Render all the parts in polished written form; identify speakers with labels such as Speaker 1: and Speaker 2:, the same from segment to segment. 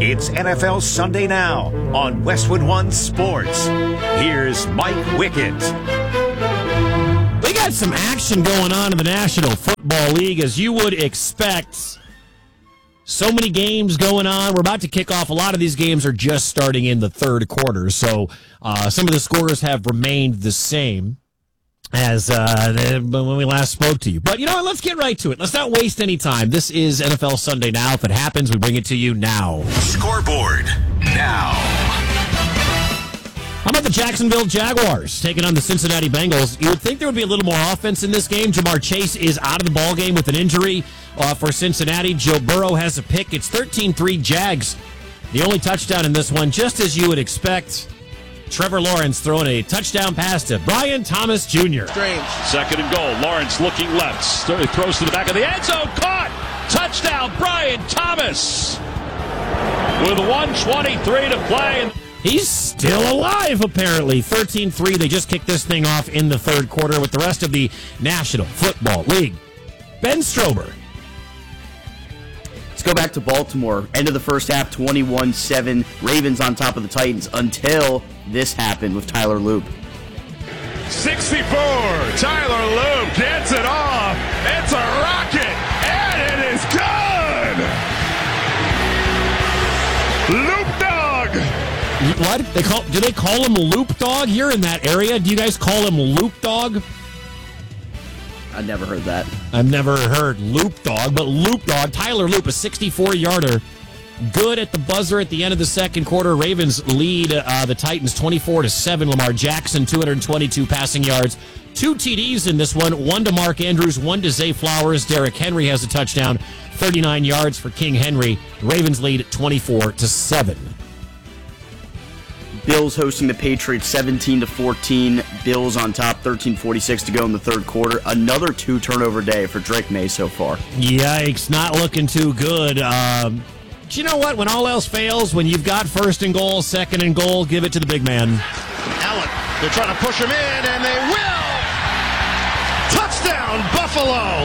Speaker 1: It's NFL Sunday Now on Westwood One Sports. Here's Mike Wickett.
Speaker 2: We got some action going on in the National Football League, as you would expect. So many games going on. We're about to kick off. A lot of these games are just starting in the third quarter, so some of the scores have remained the same as when we last spoke to you. But you know what? Let's get right to it. Let's not waste any time. This is NFL Sunday Now. If it happens, we bring it to you now.
Speaker 1: Scoreboard now.
Speaker 2: How about the Jacksonville Jaguars taking on the Cincinnati Bengals? You would think there would be a little more offense in this game. Jamar Chase is out of the ballgame with an injury for Cincinnati. Joe Burrow has a pick. It's 13-3 Jags. The only touchdown in this one, just as you would expect. Trevor Lawrence throwing a touchdown pass to Brian Thomas Jr.
Speaker 3: Strange. Second and goal. Lawrence looking left. Throws to the back of the end zone. Caught. Touchdown, Brian Thomas. With 1:23 to play.
Speaker 2: He's still alive, apparently. 13-3. They just kicked this thing off in the third quarter with the rest of the National Football League. Ben Strober.
Speaker 4: Let's go back to Baltimore. End of the first half, 21-7. Ravens on top of the Titans until this happened with Tyler Loop.
Speaker 5: 64. Tyler Loop gets it off. It's a rocket, and it is good. Loop dog.
Speaker 2: What? Do they call him Loop Dog? You're in that area. Do you guys call him Loop Dog?
Speaker 4: I never heard that.
Speaker 2: I've never heard Loop Dog, but Loop Dog, Tyler Loop, a 64-yarder. Good at the buzzer at the end of the second quarter. Ravens lead the Titans 24-7. Lamar Jackson, 222 passing yards. 2 TDs in this one. One to Mark Andrews, one to Zay Flowers. Derrick Henry has a touchdown. 39 yards for King Henry. Ravens lead 24-7.
Speaker 4: Bills hosting the Patriots 17-14. Bills on top, 13:46 to go in the third quarter. Another 2-turnover day for Drake May so far.
Speaker 2: Yikes, not looking too good. But you know what? When all else fails, when you've got first and goal, second and goal, give it to the big man.
Speaker 5: Allen, they're trying to push him in, and they will. Touchdown, Buffalo.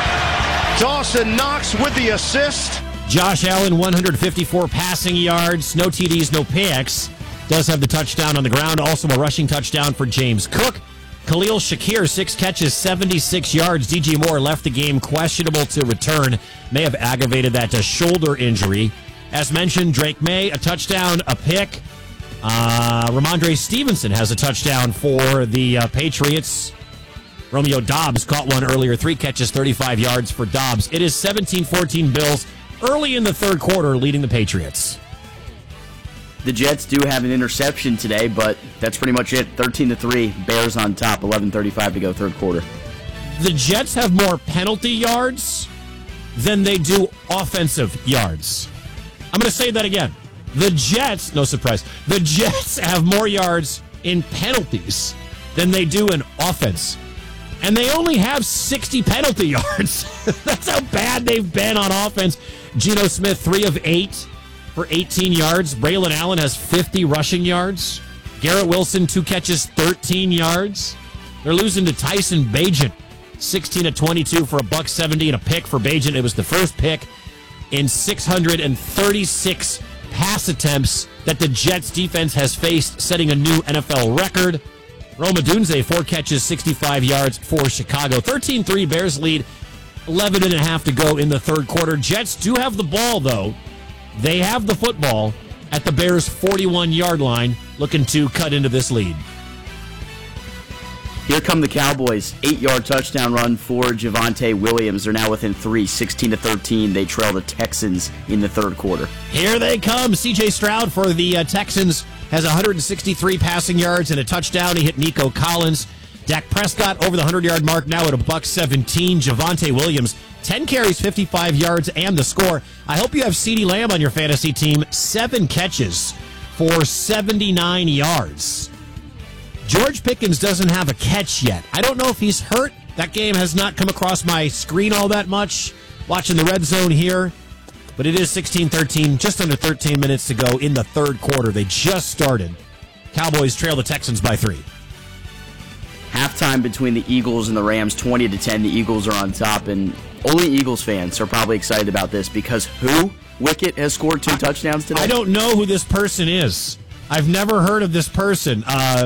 Speaker 5: Dawson Knox with the assist.
Speaker 2: Josh Allen, 154 passing yards, no TDs, no picks. Does have the touchdown on the ground. Also a rushing touchdown for James Cook. Khalil Shakir, 6 catches, 76 yards. DJ Moore left the game questionable to return. May have aggravated that shoulder injury. As mentioned, Drake May, a touchdown, a pick. Ramondre Stevenson has a touchdown for the Patriots. Romeo Doubs caught one earlier. 3 catches, 35 yards for Doubs. It is 17-14 Bills early in the third quarter leading the Patriots.
Speaker 4: The Jets do have an interception today, but that's pretty much it. 13-3, Bears on top, 11:35 to go, third quarter.
Speaker 2: The Jets have more penalty yards than they do offensive yards. I'm going to say that again. The Jets, no surprise, the Jets have more yards in penalties than they do in offense. And they only have 60 penalty yards. That's how bad they've been on offense. Geno Smith, 3 of 8. For 18 yards. Braylon Allen has 50 rushing yards. Garrett Wilson, 2 catches, 13 yards. They're losing to Tyson Bagent, 16-22 for $170 and a pick for Bagent. It was the first pick in 636 pass attempts that the Jets defense has faced, setting a new NFL record. Rome Odunze, 4 catches, 65 yards for Chicago. 13-3, Bears lead, 11.5 to go in the third quarter. Jets do have the ball, though. They have the football at the Bears' 41-yard line, looking to cut into this lead.
Speaker 4: Here come the Cowboys. 8-yard touchdown run for Javonte Williams. They're now within 3, 16-13. They trail the Texans in the third quarter.
Speaker 2: Here they come. C.J. Stroud for the Texans has 163 passing yards and a touchdown. He hit Nico Collins. Dak Prescott over the 100-yard mark now at $117. Javonte Williams, 10 carries, 55 yards, and the score. I hope you have CeeDee Lamb on your fantasy team. 7 catches for 79 yards. George Pickens doesn't have a catch yet. I don't know if he's hurt. That game has not come across my screen all that much. Watching the red zone here. But it is 16-13, just under 13 minutes to go in the third quarter. They just started. Cowboys trail the Texans by 3.
Speaker 4: halftime between the Eagles and the Rams, 20-10. The Eagles are on top, and only Eagles fans are probably excited about this because who? Wicket has scored 2 touchdowns today?
Speaker 2: I don't know who this person is. I've never heard of this person.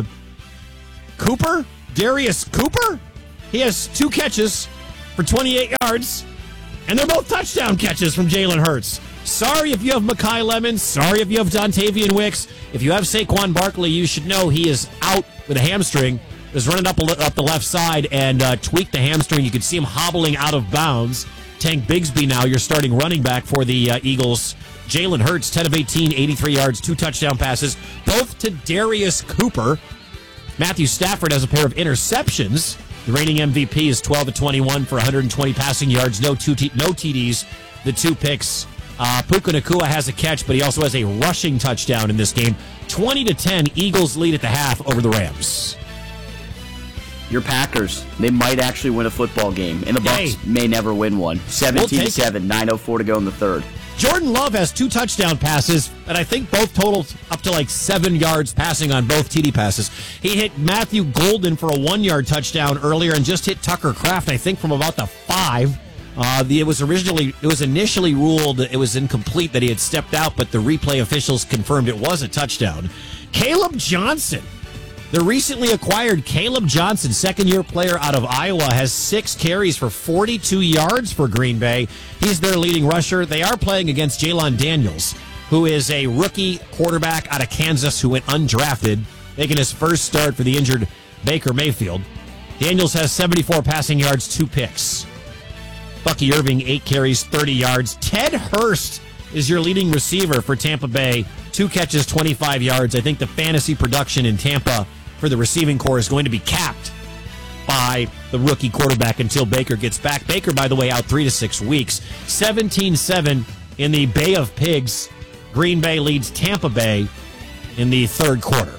Speaker 2: Cooper? Darius Cooper? He has 2 catches for 28 yards, and they're both touchdown catches from Jalen Hurts. Sorry if you have Mekhi Lemons. Sorry if you have Dontavian Wicks. If you have Saquon Barkley, you should know he is out with a hamstring. He was running up the left side and tweaked the hamstring. You could see him hobbling out of bounds. Tank Bigsby now, your starting running back for the Eagles. Jalen Hurts, 10 of 18, 83 yards, 2 touchdown passes, both to Darius Cooper. Matthew Stafford has a pair of interceptions. The reigning MVP is 12 of 21 for 120 passing yards, no TDs, the 2 picks. Puka Nacua has a catch, but he also has a rushing touchdown in this game. 20-10, Eagles lead at the half over the Rams.
Speaker 4: Your Packers, they might actually win a football game, and the Bucs may never win one. 17-7, 9:04 to go in the third.
Speaker 2: Jordan Love has 2 touchdown passes, and I think both totaled up to like 7 yards passing on both TD passes. He hit Matthew Golden for a 1-yard touchdown earlier and just hit Tucker Kraft, I think, from about the 5. It was initially ruled it was incomplete that he had stepped out, but the replay officials confirmed it was a touchdown. Caleb Johnson, the recently acquired Caleb Johnson, second-year player out of Iowa, has 6 carries for 42 yards for Green Bay. He's their leading rusher. They are playing against Jalen Daniels, who is a rookie quarterback out of Kansas who went undrafted, making his first start for the injured Baker Mayfield. Daniels has 74 passing yards, 2 picks. Bucky Irving, 8 carries, 30 yards. Ted Hurst is your leading receiver for Tampa Bay. 2 catches, 25 yards. I think the fantasy production in Tampa for the receiving corps is going to be capped by the rookie quarterback until Baker gets back. Baker, by the way, out 3 to 6 weeks. 17-7 in the Bay of Pigs. Green Bay leads Tampa Bay in the third quarter.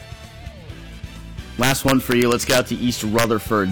Speaker 4: Last one for you. Let's get out to East Rutherford.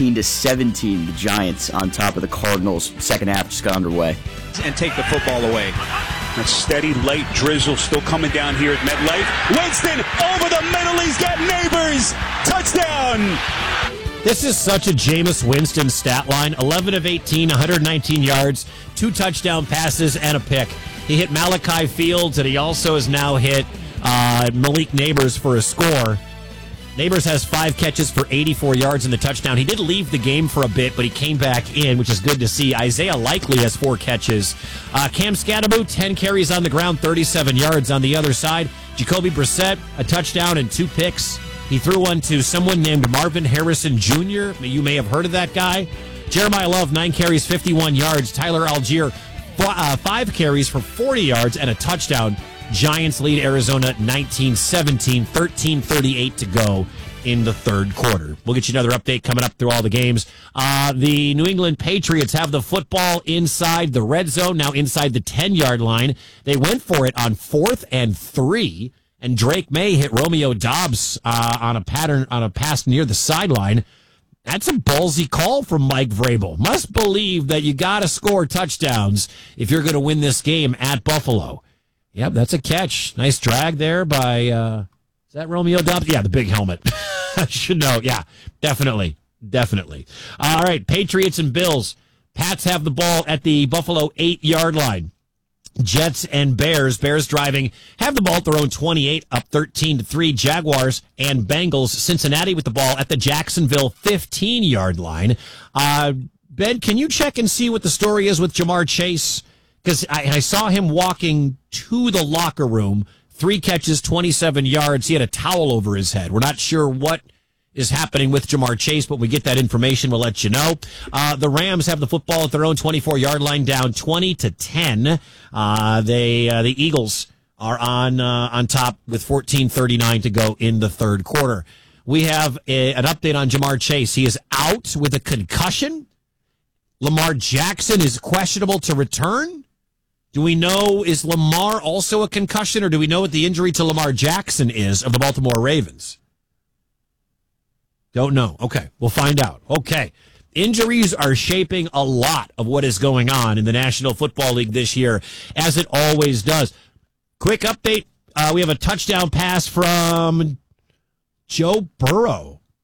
Speaker 4: 19-17, the Giants on top of the Cardinals. Second half just got underway.
Speaker 6: And take the football away. A steady light drizzle still coming down here at MetLife. Winston over the middle. He's got Neighbors. Touchdown.
Speaker 2: This is such a Jameis Winston stat line. 11 of 18, 119 yards, 2 touchdown passes, and a pick. He hit Malachi Fields, and he also has now hit Malik Neighbors for a score. Neighbors has 5 catches for 84 yards in the touchdown. He did leave the game for a bit, but he came back in, which is good to see. Isaiah Likely has 4 catches. Cam Scatterbo, 10 carries on the ground, 37 yards on the other side. Jacoby Brissett, a touchdown and 2 picks. He threw one to someone named Marvin Harrison Jr. You may have heard of that guy. Jeremiah Love, 9 carries, 51 yards. Tyler Algier, 5 carries for 40 yards and a touchdown. Giants lead Arizona 19-17, 13:38 to go in the third quarter. We'll get you another update coming up through all the games. The New England Patriots have the football inside the red zone, now inside the 10-yard line. They went for it on 4th and 3, and Drake May hit Romeo Doubs on a pass near the sideline. That's a ballsy call from Mike Vrabel. Must believe that you got to score touchdowns if you're going to win this game at Buffalo. Yep, that's a catch. Nice drag there by, is that Romeo Doubs? Yeah, the big helmet. I should know. Yeah, definitely. All right, Patriots and Bills. Pats have the ball at the Buffalo 8-yard line. Jets and Bears. Bears driving, have the ball at their own 28, up 13-3. Jaguars and Bengals. Cincinnati with the ball at the Jacksonville 15-yard line. Ben, can you check and see what the story is with Jamar Chase? Because I saw him walking to the locker room, 3 catches, 27 yards. He had a towel over his head. We're not sure what is happening with Jamar Chase, but we get that information, we'll let you know. The Rams have the football at their own 24-yard line, down 20-10. The Eagles are on top with 14:39 to go in the third quarter. We have an update on Jamar Chase. He is out with a concussion. Lamar Jackson is questionable to return. Do we know, is Lamar also a concussion, or do we know what the injury to Lamar Jackson is of the Baltimore Ravens? Don't know. Okay, we'll find out. Okay. Injuries are shaping a lot of what is going on in the National Football League this year, as it always does. Quick update. We have a touchdown pass from Joe Burrow.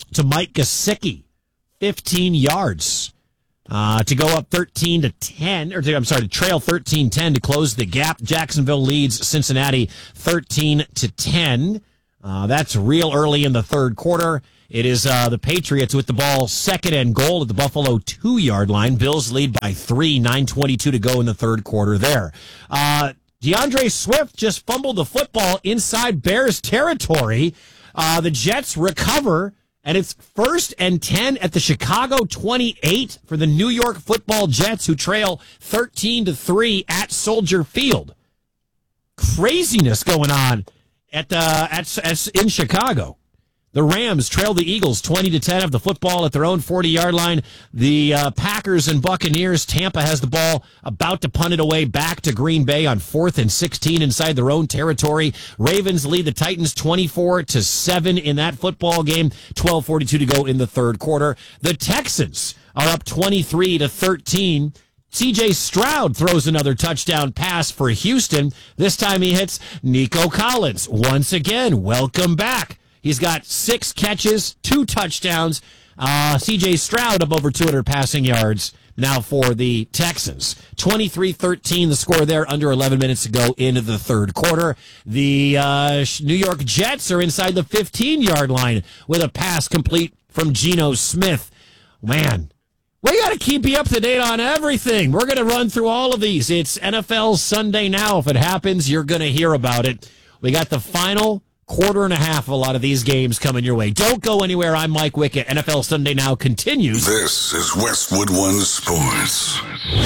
Speaker 2: to Mike Gesicki, 15 yards. To go up 13-10, to trail 13-10 to close the gap. Jacksonville leads Cincinnati 13-10. That's real early in the third quarter. It is the Patriots with the ball, second and goal at the Buffalo 2-yard line. Bills lead by 3, 9:22 to go in the third quarter there. DeAndre Swift just fumbled the football inside Bears territory. The Jets recover, and it's 1st and 10 at the Chicago 28 for the New York Football Jets, who trail 13-3 at Soldier Field. Craziness going on in Chicago. The Rams trail the Eagles 20-10, have the football at their own 40-yard line. The Packers and Buccaneers, Tampa has the ball, about to punt it away back to Green Bay on 4th and 16 inside their own territory. Ravens lead the Titans 24-7 in that football game. 12:42 to go in the third quarter. The Texans are up 23-13. C.J. Stroud throws another touchdown pass for Houston. This time he hits Nico Collins. Once again, welcome back. He's got 6 catches, 2 touchdowns. C.J. Stroud up over 200 passing yards now for the Texans. 23-13, the score there, under 11 minutes to go into the third quarter. The New York Jets are inside the 15-yard line with a pass complete from Geno Smith. Man, we got to keep you up to date on everything. We're going to run through all of these. It's NFL Sunday Now. If it happens, you're going to hear about it. We got the final quarter and a half of a lot of these games coming your way. Don't go anywhere. I'm Mike Wickett. NFL Sunday Now continues.
Speaker 7: This is Westwood One Sports.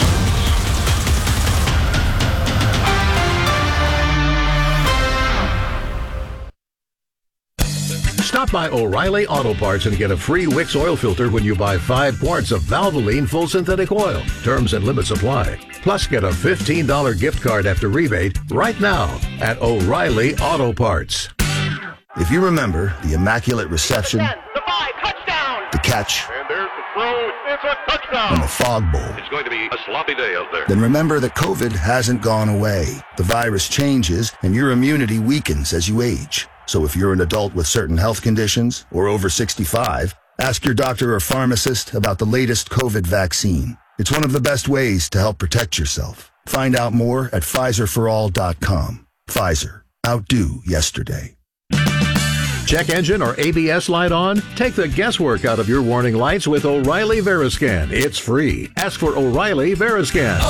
Speaker 8: Stop by O'Reilly Auto Parts and get a free Wix oil filter when you buy 5 quarts of Valvoline full synthetic oil. Terms and limits apply. Plus, get a $15 gift card after rebate right now at O'Reilly Auto Parts.
Speaker 9: If you remember the immaculate reception,
Speaker 10: 10, the 5, touchdown,
Speaker 9: the catch,
Speaker 10: and there's the throw, it's a touchdown,
Speaker 9: and the Fog Bowl,
Speaker 10: it's going to be a sloppy day out there.
Speaker 9: Then remember that COVID hasn't gone away. The virus changes, and your immunity weakens as you age. So if you're an adult with certain health conditions or over 65, ask your doctor or pharmacist about the latest COVID vaccine. It's one of the best ways to help protect yourself. Find out more at PfizerForAll.com. Pfizer. Outdo yesterday.
Speaker 8: Check engine or ABS light on? Take the guesswork out of your warning lights with O'Reilly Veriscan. It's free. Ask for O'Reilly Veriscan.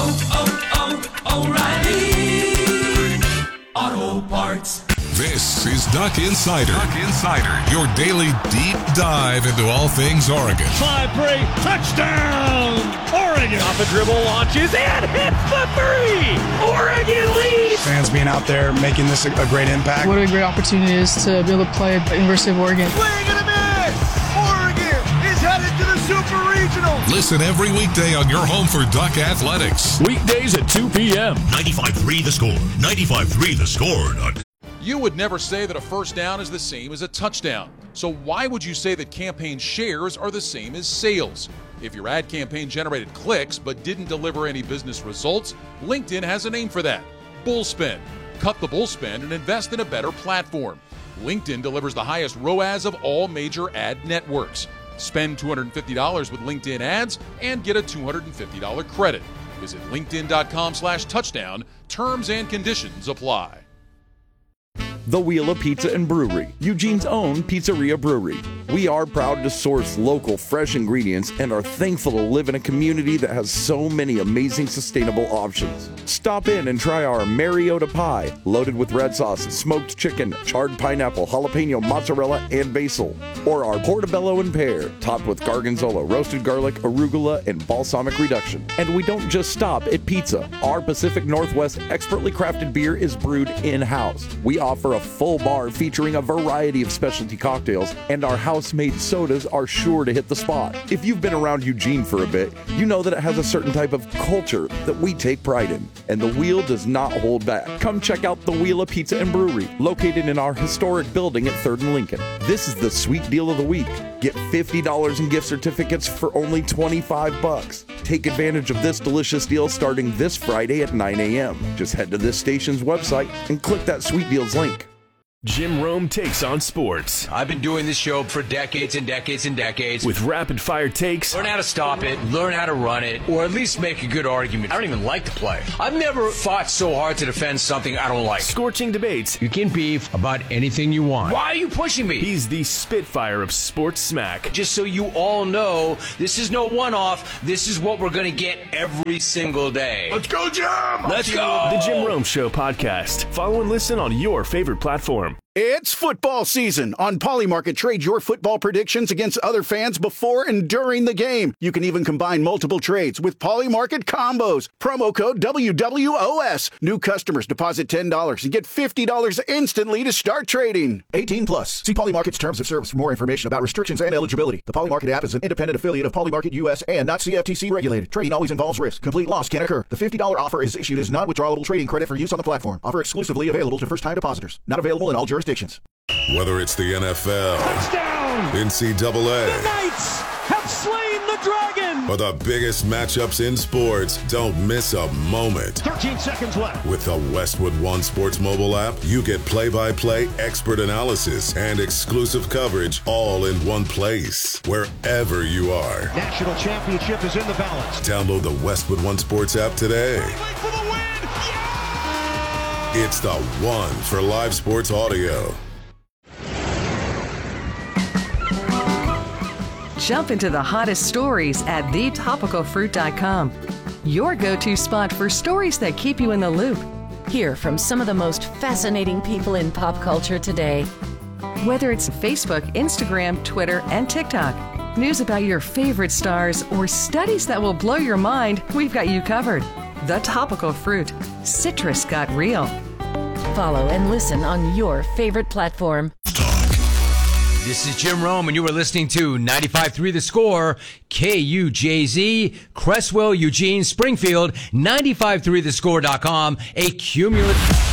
Speaker 11: O'Reilly Auto Parts.
Speaker 7: This is Duck Insider. Your daily deep dive into all things Oregon.
Speaker 3: 5-3, touchdown! Oregon! Off a dribble, launches, and hits the 3! Oregon leads!
Speaker 12: Fans being out there, making this a great impact.
Speaker 13: What a great opportunity it is to be able to play at the University of Oregon.
Speaker 14: Swing and a miss! Oregon is headed to the Super Regional!
Speaker 7: Listen every weekday on your home for Duck Athletics.
Speaker 3: Weekdays at 2 p.m.
Speaker 15: 95.3 The Score. 95.3 The Score.
Speaker 16: You would never say that a first down is the same as a touchdown. So why would you say that campaign shares are the same as sales? If your ad campaign generated clicks but didn't deliver any business results, LinkedIn has a name for that. Bullspend. Cut the bullspend and invest in a better platform. LinkedIn delivers the highest ROAS of all major ad networks. Spend $250 with LinkedIn ads and get a $250 credit. Visit linkedin.com/touchdown. Terms and conditions apply.
Speaker 17: The Wheel of Pizza and Brewery, Eugene's own pizzeria brewery. We are proud to source local, fresh ingredients and are thankful to live in a community that has so many amazing sustainable options. Stop in and try our Mariota pie, loaded with red sauce, smoked chicken, charred pineapple, jalapeno, mozzarella, and basil. Or our portobello and pear, topped with gargonzola, roasted garlic, arugula, and balsamic reduction. And we don't just stop at pizza. Our Pacific Northwest expertly crafted beer is brewed in-house. We offer a full bar featuring a variety of specialty cocktails, and our house-made sodas are sure to hit the spot. If you've been around Eugene for a bit, you know that it has a certain type of culture that we take pride in, and the Wheel does not hold back. Come check out the Wheel of Pizza and Brewery, located in our historic building at 3rd and Lincoln. This is the sweet deal of the week. Get $50 in gift certificates for only $25. Take advantage of this delicious deal starting this Friday at 9 a.m. Just head to this station's website and click that Sweet Deals link.
Speaker 18: Jim Rome takes on sports.
Speaker 19: I've been doing this show for decades and decades and decades.
Speaker 18: With rapid-fire takes.
Speaker 19: Learn how to stop it, learn how to run it, or at least make a good argument. I don't even like to play. I've never fought so hard to defend something I don't like.
Speaker 18: Scorching debates.
Speaker 19: You can beef about anything you want. Why are you pushing me?
Speaker 18: He's the Spitfire of sports smack.
Speaker 19: Just so you all know, this is no one-off. This is what we're going to get every single day.
Speaker 5: Let's go, Jim!
Speaker 19: Let's go!
Speaker 18: The Jim Rome Show podcast. Follow and listen on your favorite platform.
Speaker 20: It's football season. On Polymarket, trade your football predictions against other fans before and during the game. You can even combine multiple trades with Polymarket combos. Promo code WWOS. New customers deposit $10 and get $50 instantly to start trading.
Speaker 21: 18 plus. See Polymarket's terms of service for more information about restrictions and eligibility. The Polymarket app is an independent affiliate of Polymarket US and not CFTC regulated. Trading always involves risk. Complete loss can occur. The $50 offer is issued as non-withdrawable trading credit for use on the platform. Offer exclusively available to first-time depositors. Not available in all jurisdictions.
Speaker 22: Whether it's the NFL,
Speaker 5: touchdown,
Speaker 22: NCAA,
Speaker 5: the Knights have slain the dragon,
Speaker 22: or the biggest matchups in sports, don't miss a moment.
Speaker 5: 13 seconds left.
Speaker 22: With the Westwood One Sports mobile app, you get play-by-play expert analysis and exclusive coverage all in one place, wherever you are.
Speaker 5: National championship is in the balance.
Speaker 22: Download the Westwood One Sports app today.
Speaker 5: For the win! Yeah!
Speaker 22: It's the one for live sports audio.
Speaker 23: Jump into the hottest stories at thetopicalfruit.com. Your go-to spot for stories that keep you in the loop.
Speaker 24: Hear from some of the most fascinating people in pop culture today.
Speaker 23: Whether it's Facebook, Instagram, Twitter, and TikTok, news about your favorite stars, or studies that will blow your mind, we've got you covered. The Topical Fruit. Citrus got real.
Speaker 24: Follow and listen on your favorite platform.
Speaker 19: This is Jim Rome, and you are listening to 95.3 The Score, KUJZ, Cresswell, Eugene, Springfield, 95.3thescore.com, a cumulative...